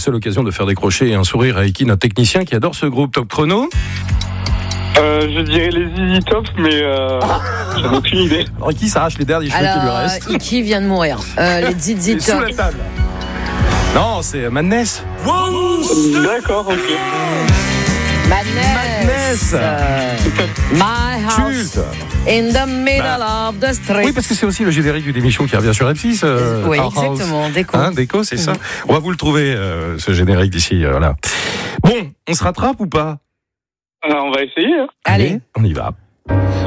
C'est l'occasion de faire décrocher un sourire à Iki, notre technicien qui adore ce groupe. Top chrono. Je dirais les ZZ Top, mais j'en ai aucune idée. Iki s'arrache les derniers cheveux qui lui restent. Iki vient de mourir. Les ZZ Sous Top. la table. Non, c'est Madness. D'accord, ok. Madness. My house Culte. in the middle of the street. Oui, parce que c'est aussi le générique d'une émission qui revient sur M6. Oui, Our House. exactement. Déco. Déco, c'est ça. On va vous le trouver, ce générique d'ici. Voilà. Bon, on se rattrape ou pas ? On va essayer. Hein. Allez. On y va.